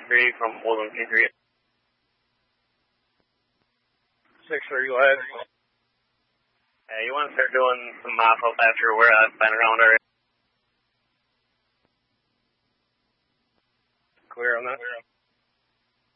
6-3 from Woodland Q3. 6-3, go ahead. You want to start doing some mop-up after we're flying around already. Clear on that?